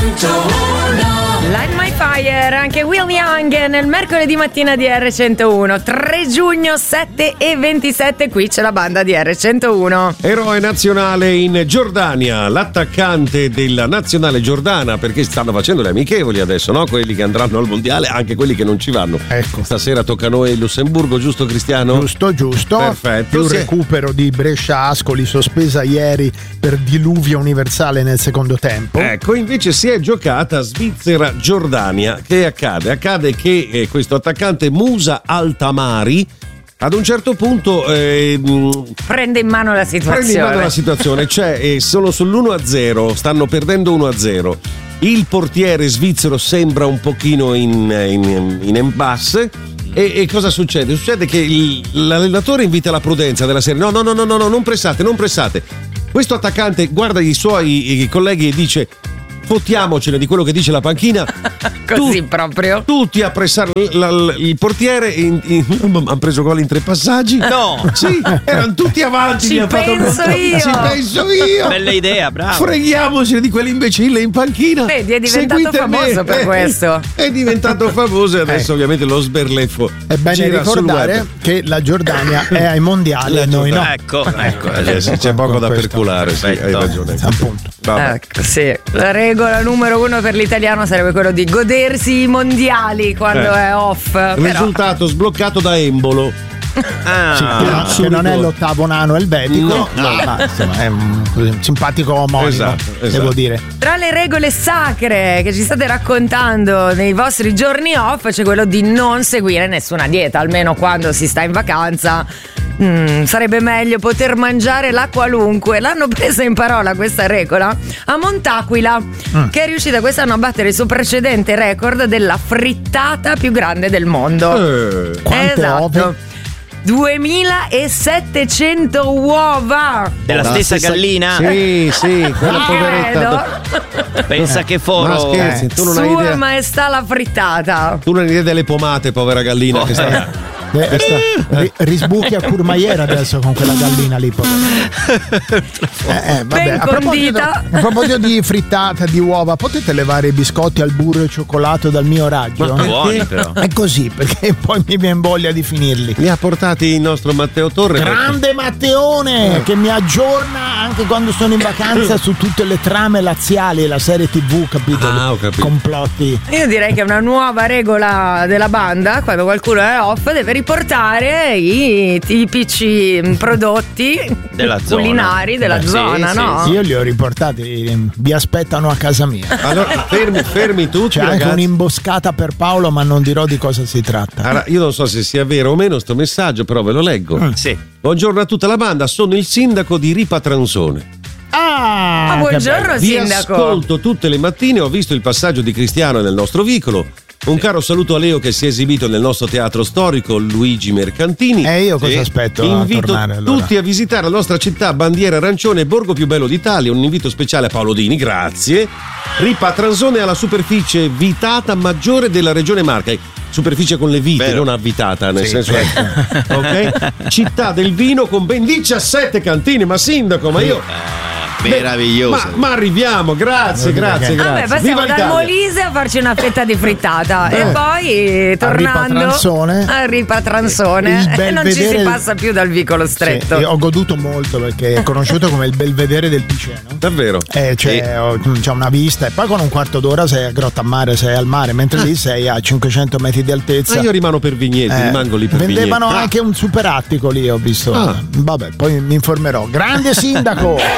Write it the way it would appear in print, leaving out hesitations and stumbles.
Light My Fire, anche Will Young nel mercoledì mattina di R101, 3 giugno 7:27, qui c'è la banda di R101. Eroe nazionale in Giordania, l'attaccante della nazionale giordana, perché stanno facendo le amichevoli adesso, no? Quelli che andranno al mondiale, anche quelli che non ci vanno. Ecco. Stasera tocca a noi il Lussemburgo, giusto Cristiano? Giusto. Perfetto. Il recupero di Brescia-Ascoli sospesa ieri per diluvio universale nel secondo tempo. Ecco, invece si è giocata Svizzera-Giordania. Che accade? Accade che questo attaccante Musa Altamari ad un certo punto prende in mano la situazione. Cioè sono sull'1-0, stanno perdendo 1-0. Il portiere svizzero sembra un pochino in impasse. E cosa succede? Succede che l'allenatore invita la prudenza della serie. No, non pressate. Questo attaccante guarda i suoi colleghi e dice: fottiamocene di quello che dice la panchina. Così proprio. Tutti a pressare il portiere. Hanno preso gol in 3 passaggi. No. Sì, erano tutti avanti. Ci penso io. Bella idea, bravo. Freghiamocene di quell'imbecille in panchina. Vedi, è diventato famoso per questo. È diventato famoso e adesso ovviamente lo sberleffo. È bene ricordare che la Giordania è ai mondiali e noi no. Ecco. C'è poco da perculare, sì, hai ragione. Appunto. Ecco, sì. La regola numero 1 per l'italiano sarebbe quello di godersi i mondiali quando è off. Risultato sbloccato da Embolo. Che non è l'ottavo nano elvetico, ma insomma è un simpatico omonimo, esatto. devo dire. Tra le regole sacre che ci state raccontando nei vostri giorni off c'è quello di non seguire nessuna dieta, almeno quando si sta in vacanza. Sarebbe meglio poter mangiare la qualunque. L'hanno presa in parola questa regola a Montaquila, che è riuscita quest'anno a battere il suo precedente record della frittata più grande del mondo. Quante ove? 2700 uova della stessa gallina? Sì, quella poveretta. Pensa che foro. Ma scherzi, tu non hai Sua idea. Maestà la frittata. Tu non hai idea delle pomate, povera gallina che sta. Risbuchi a curmaiera adesso con quella gallina lì. Ben condita. A proposito di frittata di uova, potete levare i biscotti al burro e cioccolato dal mio raggio? Ma buoni però. È così, perché poi mi viene voglia di finirli. Li ha portati il nostro Matteo Torre. Grande Matteone, che mi aggiorna anche quando sono in vacanza su tutte le trame laziali, la serie TV, capito? Ho capito. Complotti. Io direi che è una nuova regola della banda, quando qualcuno è off deve riportare i tipici prodotti culinari della zona, no? Io li ho riportati, vi aspettano a casa mia. Allora fermi tutti. C'è anche un'imboscata per Paolo, ma non dirò di cosa si tratta. Allora, io non so se sia vero o meno sto messaggio, però ve lo leggo. Sì. Buongiorno a tutta la banda, sono il sindaco di Ripa Transone. Ma buongiorno Vi sindaco. ascolto tutte le mattine, ho visto il passaggio di Cristiano nel nostro vicolo. Un caro saluto a Leo che si è esibito nel nostro teatro storico Luigi Mercantini. E io cosa aspetto? Invito a tornare, allora. tutti a visitare la nostra città, bandiera arancione, borgo più bello d'Italia. Un invito speciale a Paolo Dini, grazie. Ripa Transone alla superficie vitata maggiore della regione Marca. Superficie con le vite, non avvitata, nel senso ok? Città del vino con ben 17 cantine, ma sindaco, ma io meraviglioso. Ma arriviamo, grazie. Vabbè, passiamo dal Molise a farci una fetta di frittata e poi tornando a Ripa Transone e non ci si passa più dal vicolo stretto. Sì, ho goduto molto perché è conosciuto come il belvedere del Piceno. Davvero? C'è una vista e poi con un quarto d'ora sei a Grottammare, sei al mare, mentre lì sei a 500 metri di altezza. Ma io rimango per Vigneti, rimango lì per Vigneti. Vendevano anche un super attico lì, ho visto. Vabbè, poi mi informerò. Grande sindaco!